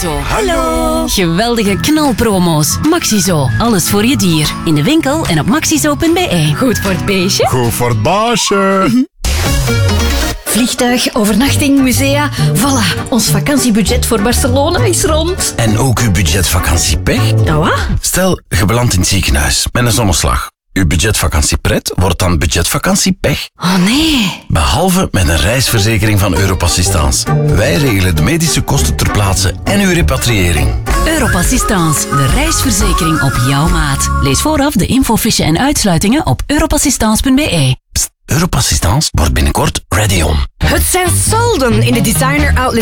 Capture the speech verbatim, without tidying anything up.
Maxizo. Hallo. Geweldige knalpromo's. Maxizo, alles voor je dier. In de winkel en op maxizo punt b e. Goed voor het beestje. Goed voor het baasje. Vliegtuig, overnachting, musea. Voilà, ons vakantiebudget voor Barcelona is rond. En ook uw budgetvakantiepech? Ja, wat? Stel, je belandt in het ziekenhuis met een zonneslag. Uw budgetvakantiepret wordt dan budgetvakantiepech. Oh nee. Behalve met een reisverzekering van Europassistance. Wij regelen de medische kosten ter plaatse en uw repatriëring. Europassistance, de reisverzekering op jouw maat. Lees vooraf de infofiche en uitsluitingen op europassistance punt b e. Pst, Europassistance wordt binnenkort ready on. Het zijn solden in de Designer Outlet